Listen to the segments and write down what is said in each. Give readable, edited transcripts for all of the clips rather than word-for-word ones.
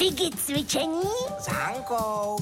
Piggy cvičení s Hankou.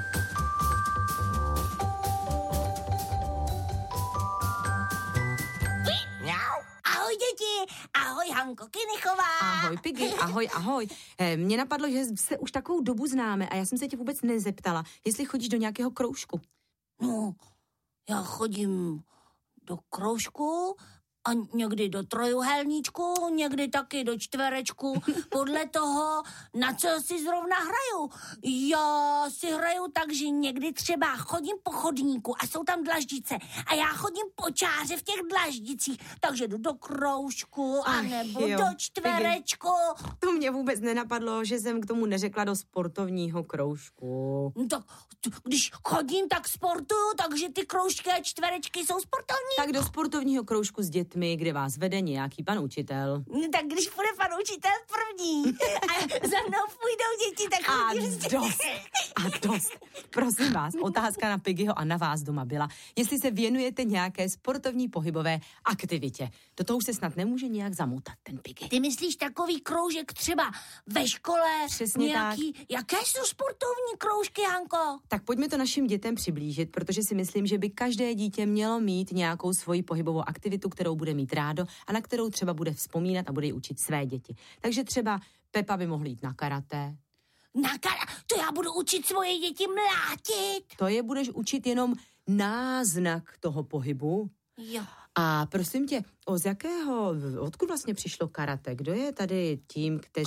Ahoj děti, ahoj Hanko Kynichová. Ahoj Piggy, ahoj. Mně napadlo, že se už takovou dobu známe a já jsem se tě vůbec nezeptala, jestli chodíš do nějakého kroužku. No, já chodím do kroužku a někdy do trojuhelníčku, někdy taky do čtverečku, podle toho, na co si zrovna hraju. Já si hraju tak, že někdy třeba chodím po chodníku a jsou tam dlaždice a já chodím po čáře v těch dlaždicích, takže jdu do kroužku anebo do čtverečku. To mě vůbec nenapadlo, že jsem k tomu neřekla do sportovního kroužku. No tak, když chodím, tak sportuju, takže ty kroužky a čtverečky jsou sportovní. Tak do sportovního kroužku s dětmi, kde vás vede nějaký pan učitel. No tak když půjde pan učitel první a za mnou půjdou děti, tak chodím dost. Prosím vás, otázka na Piggyho a na vás doma byla, jestli se věnujete nějaké sportovní pohybové aktivitě. Do toho už se snad nemůže nějak zamotat ten Piggy. Ty myslíš takový kroužek třeba ve škole? Přesně nějaký, tak. Jaké jsou sportovní kroužky, Hanko? Tak pojďme to našim dětem přiblížit, protože si myslím, že by každé dítě mělo mít nějakou svoji pohybovou aktivitu, kterou bude mít rádo a na kterou třeba bude vzpomínat a bude ji učit své děti. Takže třeba Pepa by mohla jít na karate. To já budu učit svoje děti mlátit. To je budeš učit jenom náznak toho pohybu. Jo. A prosím tě, odkud vlastně přišlo karate? Kdo je tady tím, kteří...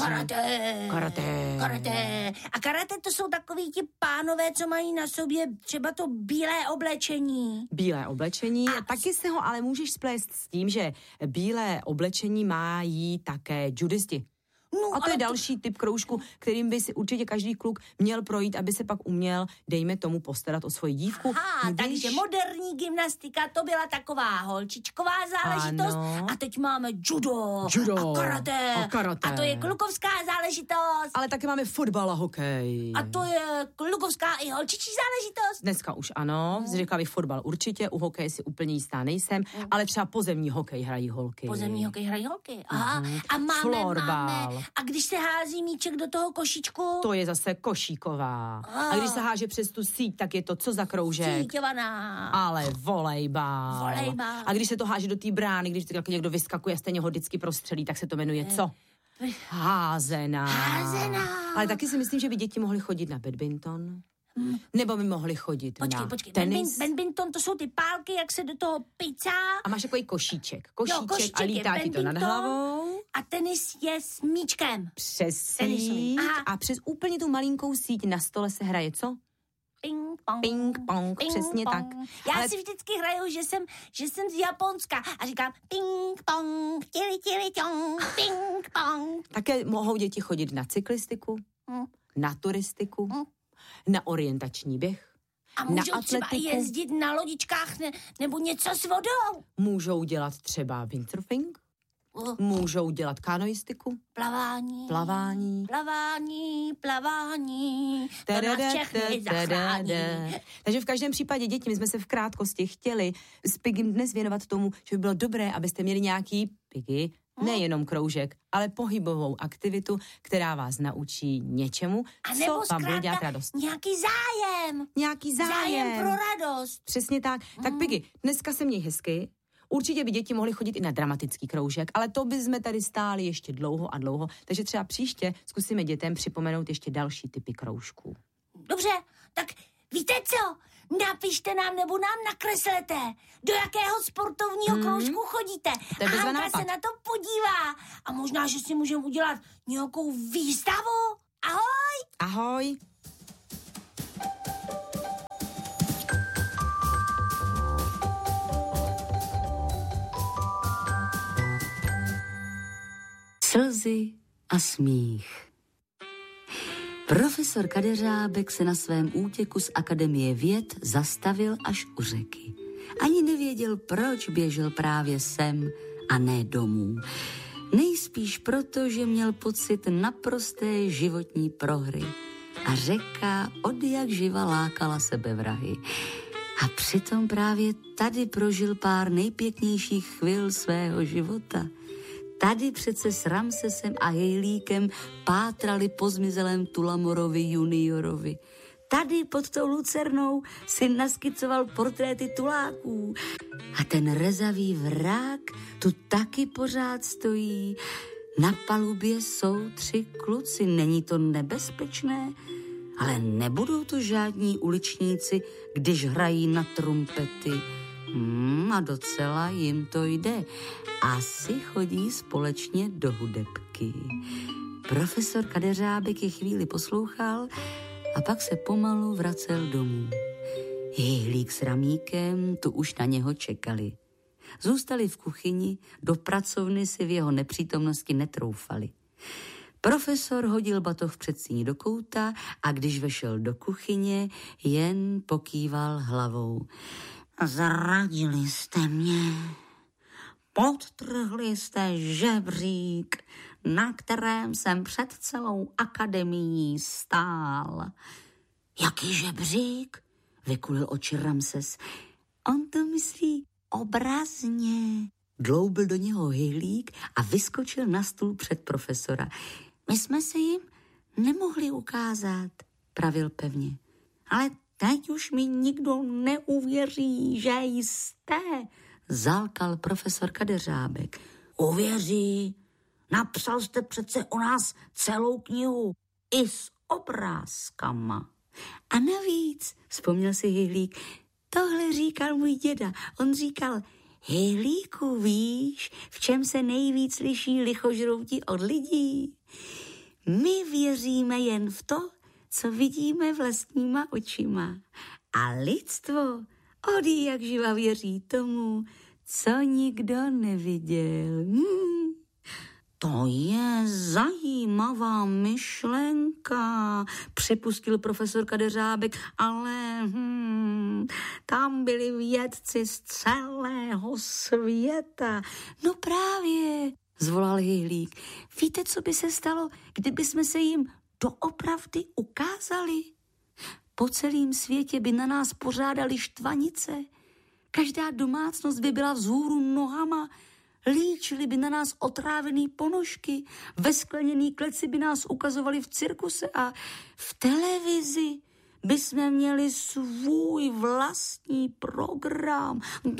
Karate. A karate to jsou takový ti pánové, co mají na sobě třeba to bílé oblečení. Bílé oblečení, a taky se ho ale můžeš splést s tím, že bílé oblečení mají také judisti. No, a to je další typ kroužku, kterým by si určitě každý kluk měl projít, aby se pak uměl, dejme tomu, postarat o svoji dívku. Takže moderní gymnastika, to byla taková holčičková záležitost. Ano. A teď máme judo a karate. A to je klukovská záležitost. Ale taky máme fotbal a hokej. A to je klukovská i holčičí záležitost. Dneska už ano, řekla bych fotbal určitě, u hokeje si úplně jistá nejsem, ale třeba pozemní hokej hrají holky. Pozemní hokej hrají holky, aha. A máme. A když se hází míček do toho košíčku? To je zase košíková. A když se háže přes tu síť, tak je to co za kroužek? Síťovaná. Ale volejbal. A když se to háže do té brány, když někdo vyskakuje a stejně ho vždycky prostřelí, tak se to jmenuje co? Házená. Ale taky si myslím, že by děti mohly chodit na badminton. Nebo by mohli chodit na tenis. Badminton, to jsou ty pálky, jak se do toho picá. A máš takový košíček a lítá ti to nad hlavou. A tenis je s míčkem. Přes síť a přes úplně tu malinkou síť na stole se hraje co? Ping pong, přesně tak. Já si vždycky hraju, že jsem z Japonska a říkám ping pong, tili tong, ping pong. Také mohou děti chodit na cyklistiku, na turistiku, na orientační běh. A můžou třeba jezdit na lodičkách nebo něco s vodou. Můžou dělat třeba windsurfing. Můžou dělat kanoistiku. Plavání. To nás všechny zachrání. Takže v každém případě, děti, my jsme se v krátkosti chtěli s Piggym dnes věnovat tomu, že by bylo dobré, abyste měli nějaký Piggy, nejenom kroužek, ale pohybovou aktivitu, která vás naučí něčemu, co vám bude dělat radost. Nějaký zájem pro radost. Přesně tak. Tak Piggy, dneska se měj hezky. Určitě by děti mohly chodit i na dramatický kroužek, ale to by jsme tady stáli ještě dlouho a dlouho, takže třeba příště zkusíme dětem připomenout ještě další typy kroužků. Dobře, tak víte co? Napište nám nebo nám nakreslete, do jakého sportovního kroužku chodíte. Hanka se na to podívá a možná, že si můžeme udělat nějakou výstavu. Ahoj! Slzy a smích. Profesor Kadeřábek se na svém útěku z Akademie věd zastavil až u řeky. Ani nevěděl, proč běžel právě sem a ne domů. Nejspíš proto, že měl pocit naprosté životní prohry. A řeka odjak živa lákala sebevrahy. A přitom právě tady prožil pár nejpěknějších chvil svého života. Tady přece s Ramsesem a Hejlíkem pátrali po zmizelém Tulamorovi juniorovi. Tady pod tou lucernou si naskicoval portréty tuláků. A ten rezavý vrák tu taky pořád stojí. Na palubě jsou 3 kluci. Není to nebezpečné? Ale nebudou to žádní uličníci, když hrají na trumpety. A docela jim to jde. Asi chodí společně do hudebky. Profesor Kadeřábek je chvíli poslouchal a pak se pomalu vracel domů. Hejlík s Ramíkem tu už na něho čekali. Zůstali v kuchyni, do pracovny si v jeho nepřítomnosti netroufali. Profesor hodil batoh v předsíni do kouta a když vešel do kuchyně, jen pokýval hlavou. Zradili jste mě. Podtrhli jste žebřík, na kterém jsem před celou akademií stál. Jaký žebřík? Vykulil oči Ramses. On to myslí obrazně. Dloubil do něho Hejlík a vyskočil na stůl před profesora. My jsme se jim nemohli ukázat, pravil pevně. Ale teď už mi nikdo neuvěří, že jste, zálkal profesor Kadeřábek. Uvěří? Napsal jste přece o nás celou knihu, i s obrázkama. A navíc, vzpomněl si Hejlík, tohle říkal můj děda. On říkal, Hejlíku, víš, v čem se nejvíc liší lichožrouti od lidí? My věříme jen v to, co vidíme vlastníma očima. A lidstvo od jak živa věří tomu, co nikdo neviděl. To je zajímavá myšlenka, připustil profesor Kadeřábek, ale tam byli vědci z celého světa. No právě, zvolal Hejlík. Víte, co by se stalo, kdyby jsme se jim doopravdy ukázali? Po celém světě by na nás pořádali štvanice. Každá domácnost by byla vzhůru nohama. Líčili by na nás otrávený ponožky, ve skleněný kleci by nás ukazovali v cirkuse a v televizi by jsme měli svůj vlastní program.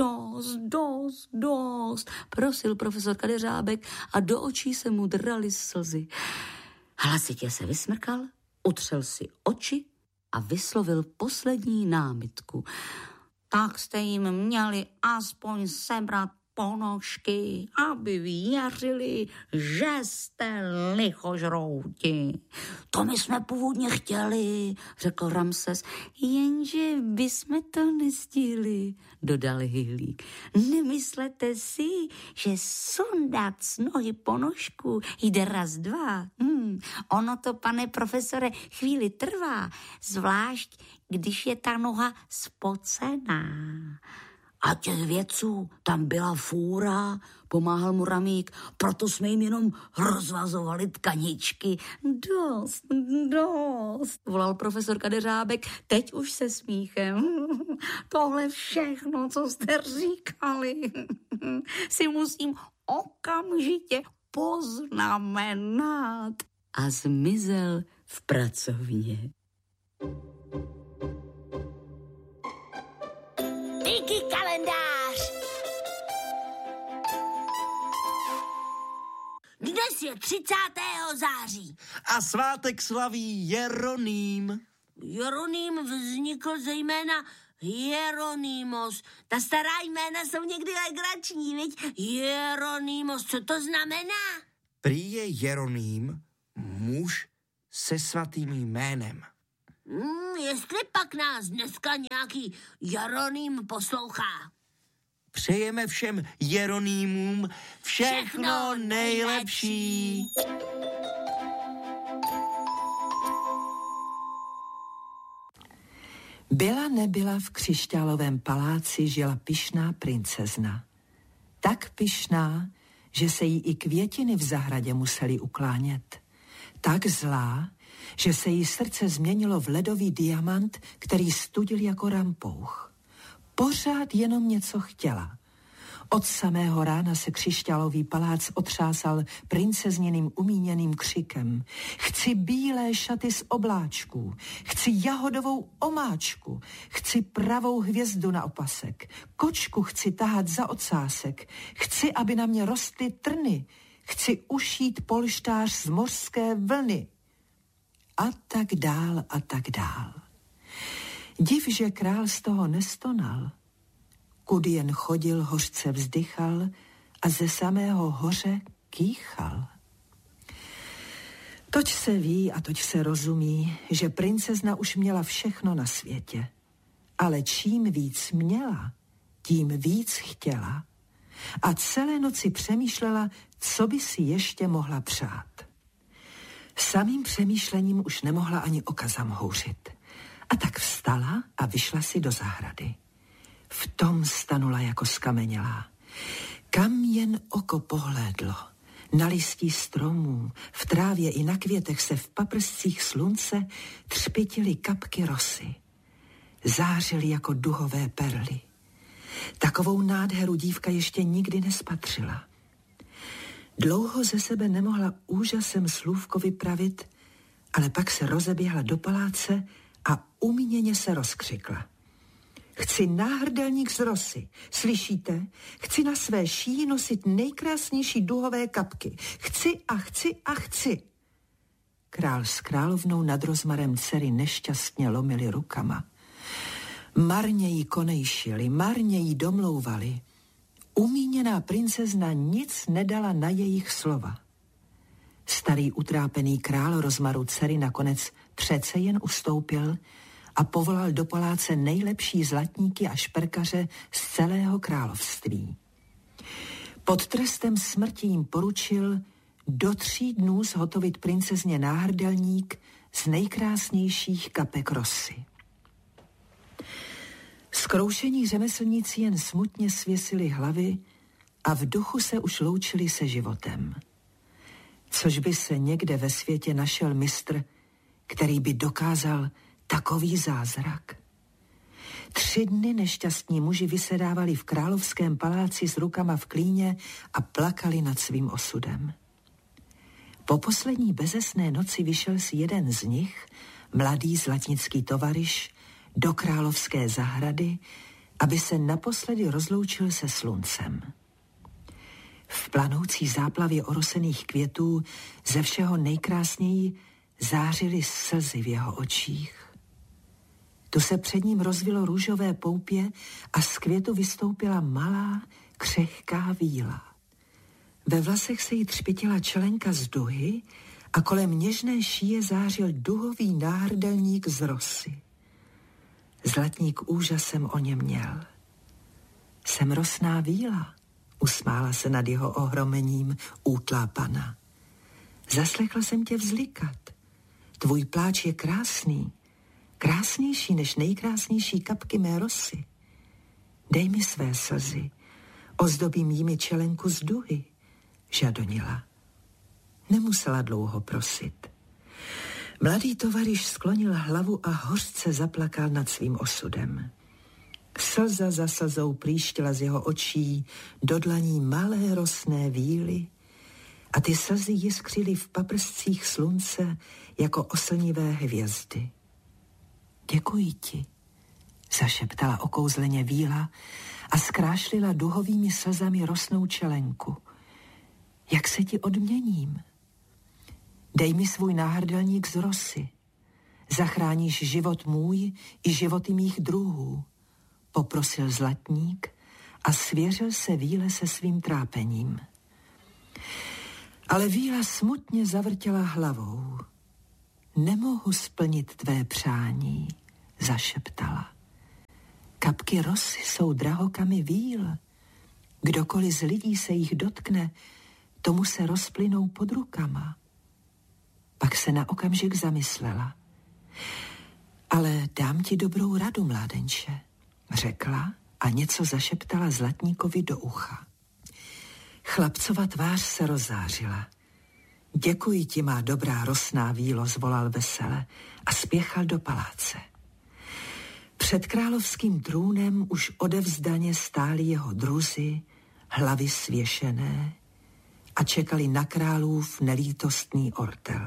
Dost, prosil profesor Kadeřábek a do očí se mu draly slzy. Hlasitě se vysmrkal, utřel si oči a vyslovil poslední námitku. Tak jste jim měli aspoň sebrat ponožky, aby věřili, že jste lichožrouti. To my jsme původně chtěli, řekl Ramses, jenže bychom to nestihli, dodal Hejlík. Nemyslete si, že sundat z nohy ponožku jde raz, dva. Ono to, pane profesore, chvíli trvá, zvlášť, když je ta noha spocená. A těch vědců tam byla fůra, pomáhal mu Ramík, proto jsme jim jenom rozvazovali tkaničky. Dost, volal profesor Kadeřábek, teď už se smíchem. Tohle všechno, co jste říkali, si musím okamžitě poznamenat. A zmizel v pracovně. Díky kalendář! Dnes je 30. září. A svátek slaví Jeroným. Jeroným vznikl zejména Jeronymos. Ta stará jména jsou někdy legrační, viď? Jeronymos, co to znamená? Prý je Jeroným muž se svatým jménem. Jestli pak nás dneska nějaký Jeroným poslouchá. Přejeme všem Jeronýmům všechno nejlepší. Byla nebyla v křišťálovém paláci žila pyšná princezna. Tak pyšná, že se jí i květiny v zahradě musely uklánět. Tak zlá, že se jí srdce změnilo v ledový diamant, který studil jako rampouch. Pořád jenom něco chtěla. Od samého rána se křišťálový palác otřásal princezněným umíněným křikem. Chci bílé šaty z obláčků, chci jahodovou omáčku, chci pravou hvězdu na opasek, kočku chci tahat za ocásek, chci, aby na mě rostly trny, chci ušít polštář z mořské vlny. A tak dál, a tak dál. Div, že král z toho nestonal. Kudy jen chodil, hořce vzdychal a ze samého hoře kýchal. Toť se ví a toť se rozumí, že princezna už měla všechno na světě. Ale čím víc měla, tím víc chtěla. A celé noci přemýšlela, co by si ještě mohla přát. Samým přemýšlením už nemohla ani oka zamhouřit. A tak vstala a vyšla si do zahrady. V tom stanula jako skamenělá. Kam jen oko pohlédlo, na listí stromů, v trávě i na květech se v paprscích slunce třpitily kapky rosy. Zářily jako duhové perly. Takovou nádheru dívka ještě nikdy nespatřila. Dlouho ze sebe nemohla úžasem slůvko vypravit, ale pak se rozeběhla do paláce a umíněně se rozkřikla. Chci náhrdelník z rosy, slyšíte? Chci na své šíji nosit nejkrásnější duhové kapky. Chci a chci a chci. Král s královnou nad rozmarem dcery nešťastně lomili rukama. Marně jí konejšili, marně jí domlouvali. Umíněná princezna nic nedala na jejich slova. Starý utrápený král rozmaru dcery nakonec přece jen ustoupil a povolal do paláce nejlepší zlatníky a šperkaře z celého království. Pod trestem smrti jim poručil do 3 dnů zhotovit princezně náhrdelník z nejkrásnějších kapek rosy. Zkroušení řemeslníci jen smutně svěsili hlavy a v duchu se už loučili se životem. Což by se někde ve světě našel mistr, který by dokázal takový zázrak. 3 dny nešťastní muži vysedávali v královském paláci s rukama v klíně a plakali nad svým osudem. Po poslední bezesné noci vyšel si jeden z nich, mladý zlatnický tovaryš, do královské zahrady, aby se naposledy rozloučil se sluncem. V planoucí záplavě orosených květů ze všeho nejkrásněji zářily slzy v jeho očích. Tu se před ním rozvilo růžové poupě a z květu vystoupila malá, křehká víla. Ve vlasech se jí třpitila čelenka z duhy a kolem něžné šíje zářil duhový náhrdelník z rosy. Zlatník úžasem o něm měl. Jsem rosná víla, usmála se nad jeho ohromením útlá pana. Zaslechla jsem tě vzlikat. Tvůj pláč je krásný, krásnější než nejkrásnější kapky mé rosy. Dej mi své slzy, ozdobím jimi čelenku z duhy, žadonila. Nemusela dlouho prosit. Mladý tovaryš sklonil hlavu a hořce zaplakal nad svým osudem. Slza za slzou plíštila z jeho očí do dlaní malé rosné víly a ty slzy jiskřily v paprscích slunce jako oslnivé hvězdy. Děkuji ti, zašeptala okouzleně víla a zkrášlila duhovými slzami rosnou čelenku. Jak se ti odměním? Dej mi svůj náhrdelník z rosy. Zachráníš život můj i životy mých druhů, poprosil zlatník a svěřil se víle se svým trápením. Ale víla smutně zavrtěla hlavou. Nemohu splnit tvé přání, zašeptala. Kapky rosy jsou drahokamy víl. Kdokoliv z lidí se jich dotkne, tomu se rozplynou pod rukama. Pak se na okamžik zamyslela. Ale dám ti dobrou radu, mládenče, řekla a něco zašeptala zlatníkovi do ucha. Chlapcova tvář se rozzářila. Děkuji ti, má dobrá rosná vílo, zvolal vesele a spěchal do paláce. Před královským trůnem už odevzdaně stáli jeho druzi, hlavy svěšené a čekali na králův nelítostný ortel.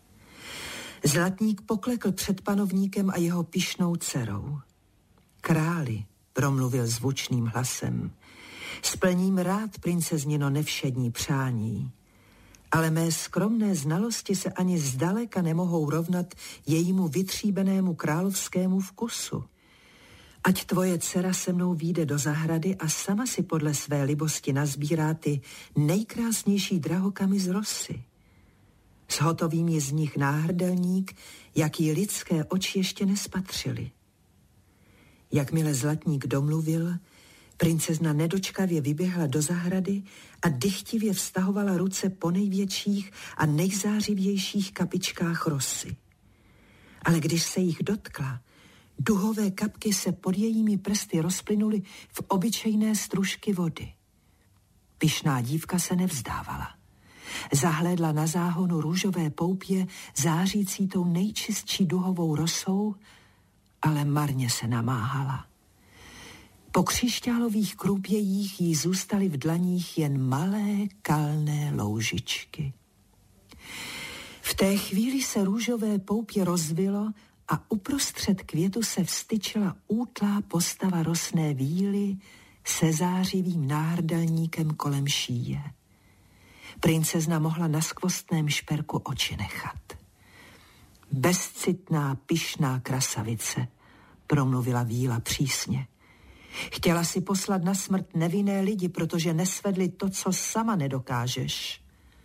Zlatník poklekl před panovníkem a jeho pyšnou dcerou. Králi, promluvil zvučným hlasem, splním rád, princeznino, nevšední přání, ale mé skromné znalosti se ani zdaleka nemohou rovnat jejímu vytříbenému královskému vkusu. Ať tvoje dcera se mnou vyjde do zahrady a sama si podle své libosti nazbírá ty nejkrásnější drahokamy z rosy. Zhotovím z nich náhrdelník, jaký lidské oči ještě nespatřily. Jakmile zlatník domluvil, princezna nedočkavě vyběhla do zahrady a dychtivě vztahovala ruce po největších a nejzářivějších kapičkách rosy. Ale když se jich dotkla, duhové kapky se pod jejími prsty rozplynuly v obyčejné stružky vody. Pyšná dívka se nevzdávala. Zahlédla na záhonu růžové poupě zářící tou nejčistší duhovou rosou, ale marně se namáhala. Po křišťálových krůpějích jí zůstaly v dlaních jen malé kalné loužičky. V té chvíli se růžové poupě rozvilo a uprostřed květu se vstyčila útlá postava rosné víly se zářivým náhrdelníkem kolem šíje. Princezna mohla na skvostném šperku oči nechat. Bezcitná, pyšná krasavice, promluvila víla přísně. Chtěla si poslat na smrt nevinné lidi, protože nesvedli to, co sama nedokážeš.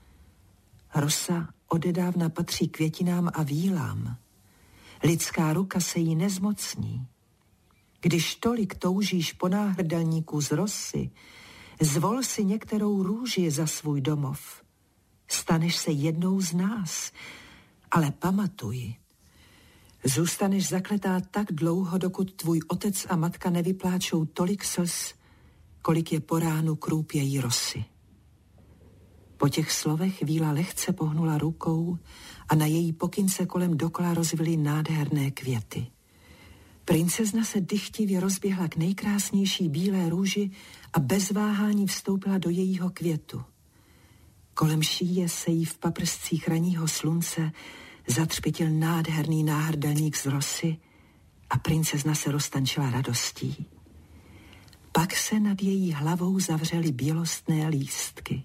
Rosa odedávna patří květinám a vílám. Lidská ruka se jí nezmocní. Když tolik toužíš po náhrdelníku z rosy, zvol si některou růži za svůj domov. Staneš se jednou z nás, ale pamatuj, zůstaneš zakletá tak dlouho, dokud tvůj otec a matka nevypláčou tolik slz, kolik je po ránu krůpějí rosy. Po těch slovech víla lehce pohnula rukou a na její pokyn se kolem dokola rozvily nádherné květy. Princezna se dychtivě rozběhla k nejkrásnější bílé růži a bez váhání vstoupila do jejího květu. Kolem šíje se jí v paprscích ranního slunce zatřpitil nádherný náhrdelník z rosy a princezna se roztančila radostí. Pak se nad její hlavou zavřely bělostné lístky.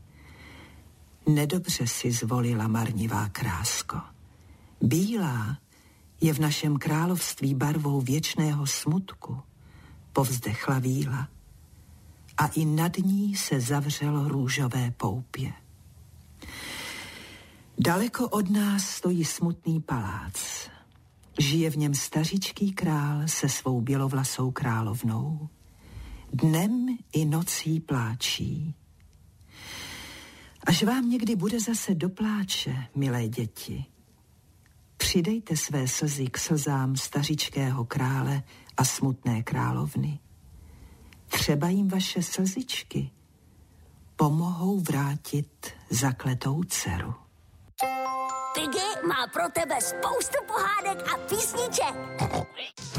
Nedobře si zvolila, marnivá krásko. Bílá je v našem království barvou věčného smutku, povzdechla víla. A i nad ní se zavřelo růžové poupě. Daleko od nás stojí smutný palác. Žije v něm stařičký král se svou bělovlasou královnou. Dnem i nocí pláčí. Až vám někdy bude zase do pláče, milé děti, přidejte své slzy k slzám stařičkého krále a smutné královny. Třeba jim vaše slzičky pomohou vrátit zakletou dceru. Piggy má pro tebe spoustu pohádek a písniček.